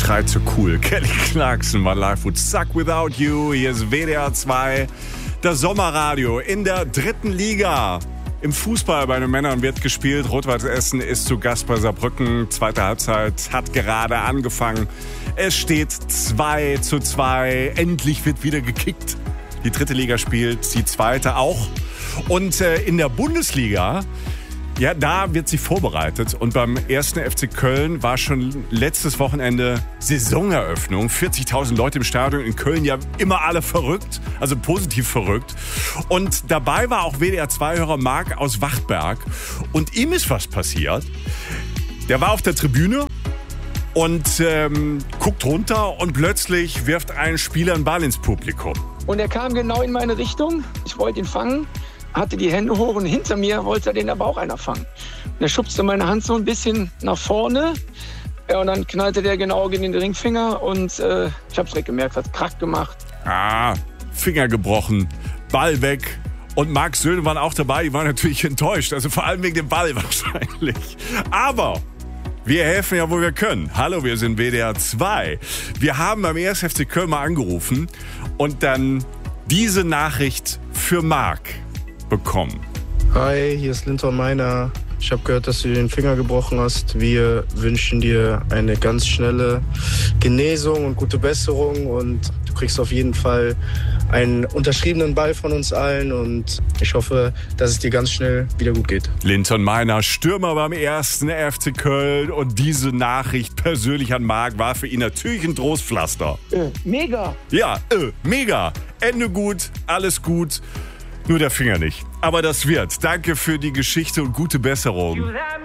schreit so cool. Kelly Clarkson war live with Suck Without You. Hier ist WDR 2, das Sommerradio in der 3. Liga. Im Fußball bei den Männern wird gespielt. Rot-Weiß Essen ist zu Gast bei Saarbrücken. Zweite Halbzeit hat gerade angefangen. Es steht 2:2. Endlich wird wieder gekickt. Die 3. Liga spielt, die 2. auch. Und in der Bundesliga, ja, da wird sie vorbereitet. Und beim 1. FC Köln war schon letztes Wochenende Saisoneröffnung. 40.000 Leute im Stadion. In Köln ja immer alle verrückt, also positiv verrückt. Und dabei war auch WDR-2-Hörer Marc aus Wachtberg. Und ihm ist was passiert. Der war auf der Tribüne und guckt runter und plötzlich wirft ein Spieler einen Ball ins Publikum. Und er kam genau in meine Richtung. Ich wollte ihn fangen, hatte die Hände hoch und hinter mir wollte den aber auch einer fangen. Und er schubste meine Hand so ein bisschen nach vorne. Ja, und dann knallte der genau gegen den Ringfinger und ich hab's direkt gemerkt, hat Krack gemacht. Finger gebrochen, Ball weg. Und Marcs Söhne waren auch dabei, die waren natürlich enttäuscht. Also vor allem wegen dem Ball wahrscheinlich. Aber wir helfen ja, wo wir können. Hallo, wir sind WDR 2. Wir haben beim 1. FC Köln mal angerufen und dann diese Nachricht für Marc bekommen. Hi, hier ist Linton Meiner. Ich habe gehört, dass du den Finger gebrochen hast. Wir wünschen dir eine ganz schnelle Genesung und gute Besserung. Und du kriegst auf jeden Fall einen unterschriebenen Ball von uns allen. Und ich hoffe, dass es dir ganz schnell wieder gut geht. Linton Meiner, Stürmer beim 1. FC Köln. Und diese Nachricht persönlich an Marc war für ihn natürlich ein Trostpflaster. Mega! Ja, mega. Ende gut, alles gut. Nur der Finger nicht. Aber das wird. Danke für die Geschichte und gute Besserung.